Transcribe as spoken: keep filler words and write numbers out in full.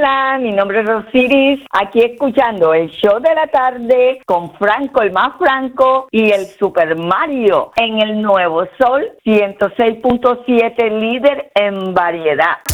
Hola, mi nombre es Rosiris, aquí escuchando el show de la tarde con Franco, el más Franco, y el Super Mario en el Nuevo Sol ciento seis punto siete, líder en variedad.